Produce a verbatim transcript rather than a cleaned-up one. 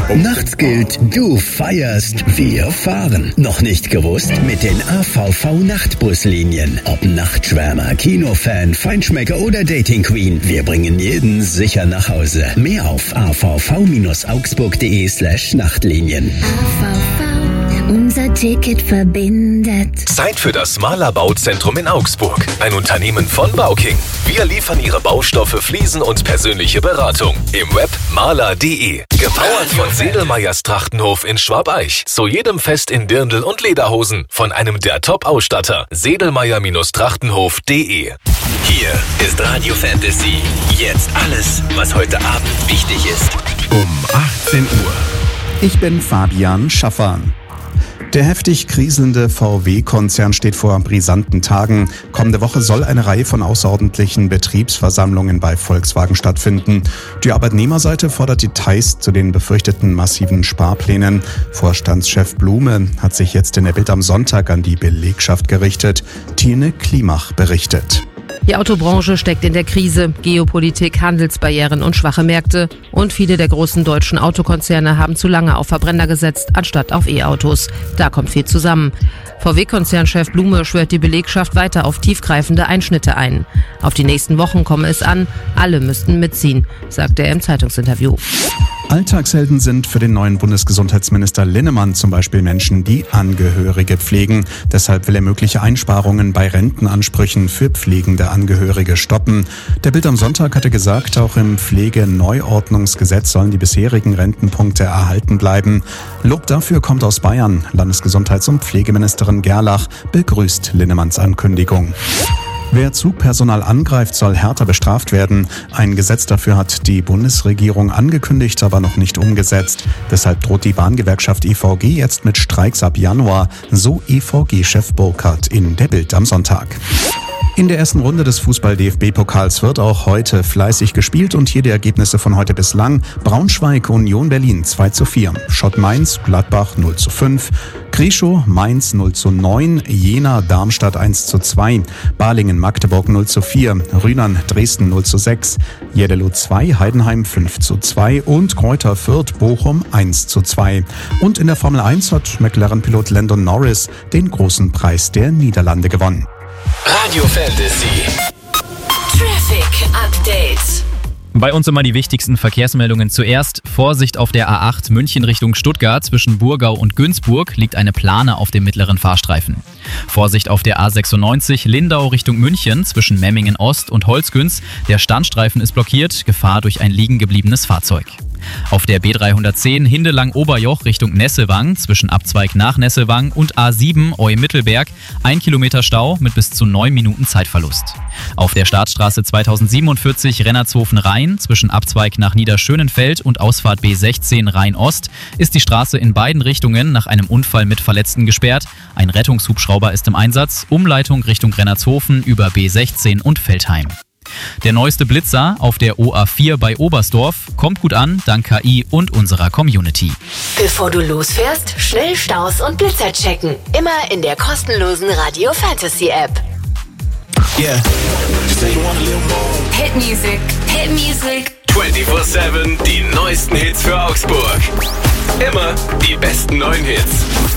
Nachts gilt, du feierst, wir fahren. Noch nicht gewusst? Mit den A V V-Nachtbuslinien. Ob Nachtschwärmer, Kinofan, Feinschmecker oder Dating Queen. Wir bringen jeden sicher nach Hause. Mehr auf a v v augsburg punkt de slash Nachtlinien. A V V, unser Ticket verbindet. Zeit für das Maler Bauzentrum in Augsburg. Ein Unternehmen von Bauking. Wir liefern Ihre Baustoffe, Fliesen und persönliche Beratung. Im Web maler punkt de. Gepowert von Sedelmeyers Trachtenhof in Schwabeich. Zu jedem Fest in Dirndl und Lederhosen. Von einem der Top-Ausstatter. sedelmeyer Trachtenhof punkt de. Hier ist Radio Fantasy. Jetzt alles, was heute Abend wichtig ist. Um achtzehn Uhr. Ich bin Fabian Schaffer. Der heftig kriselnde V W-Konzern steht vor brisanten Tagen. Kommende Woche soll eine Reihe von außerordentlichen Betriebsversammlungen bei Volkswagen stattfinden. Die Arbeitnehmerseite fordert Details zu den befürchteten massiven Sparplänen. Vorstandschef Blume hat sich jetzt in der Bild am Sonntag an die Belegschaft gerichtet. Tine Klimach berichtet. Die Autobranche steckt in der Krise. Geopolitik, Handelsbarrieren und schwache Märkte. Und viele der großen deutschen Autokonzerne haben zu lange auf Verbrenner gesetzt, anstatt auf E-Autos. Da kommt viel zusammen. V W-Konzernchef Blume schwört die Belegschaft weiter auf tiefgreifende Einschnitte ein. Auf die nächsten Wochen komme es an. Alle müssten mitziehen, sagte er im Zeitungsinterview. Alltagshelden sind für den neuen Bundesgesundheitsminister Linnemann zum Beispiel Menschen, die Angehörige pflegen. Deshalb will er mögliche Einsparungen bei Rentenansprüchen für pflegende Angehörige stoppen. Der Bild am Sonntag hatte gesagt, auch im Pflegeneuordnungsgesetz sollen die bisherigen Rentenpunkte erhalten bleiben. Lob dafür kommt aus Bayern. Landesgesundheits- und Pflegeministerin Gerlach begrüßt Linnemanns Ankündigung. Wer Zugpersonal angreift, soll härter bestraft werden. Ein Gesetz dafür hat die Bundesregierung angekündigt, aber noch nicht umgesetzt. Deshalb droht die Bahngewerkschaft E V G jetzt mit Streiks ab Januar, so E V G-Chef Burkhardt in der Bild am Sonntag. In der ersten Runde des Fußball-D F B-Pokals wird auch heute fleißig gespielt und hier die Ergebnisse von heute bislang. Braunschweig, Union Berlin zwei zu vier, Schott Mainz, Gladbach null zu fünf, Grischow, Mainz null zu neun, Jena, Darmstadt eins zu zwei, Balingen, Magdeburg null zu vier, Rheinland, Dresden null zu sechs, Jeddelo zwei, Heidenheim fünf zu zwei und Greuther Fürth, Bochum eins zu zwei. Und in der Formel eins hat McLaren-Pilot Lando Norris den großen Preis der Niederlande gewonnen. Radio Fantasy. Traffic Update. Bei uns immer die wichtigsten Verkehrsmeldungen zuerst. Vorsicht auf der A acht München Richtung Stuttgart. Zwischen Burgau und Günzburg liegt eine Plane auf dem mittleren Fahrstreifen. Vorsicht auf der A sechsundneunzig Lindau Richtung München zwischen Memmingen Ost und Holzgünz. Der Standstreifen ist blockiert. Gefahr durch ein liegen gebliebenes Fahrzeug. Auf der B dreihundertzehn Hindelang-Oberjoch Richtung Nesselwang zwischen Abzweig nach Nesselwang und A sieben Eu-Mittelberg ein Kilometer Stau mit bis zu neun Minuten Zeitverlust. Auf der Startstraße zweitausendsiebenundvierzig Rennertshofen-Rhein zwischen Abzweig nach Niederschönenfeld und Ausfahrt B sechzehn Rhein-Ost ist die Straße in beiden Richtungen nach einem Unfall mit Verletzten gesperrt. Ein Rettungshubschrauber ist im Einsatz. Umleitung Richtung Rennertshofen über B sechzehn und Veltheim. Der neueste Blitzer auf der O A vier bei Oberstdorf kommt gut an, dank K I und unserer Community. Bevor du losfährst, schnell Staus und Blitzer checken. Immer in der kostenlosen Radio Fantasy App. Yeah. Hit Music, Hit Music. vierundzwanzig sieben, die neuesten Hits für Augsburg. Immer die besten neuen Hits.